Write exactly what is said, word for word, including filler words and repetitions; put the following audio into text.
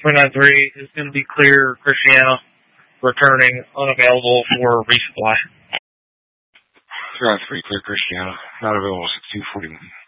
three nine three is going to be clear. Cristiano returning, unavailable for resupply. three nine three, clear Cristiano. Not available, sixteen forty-one.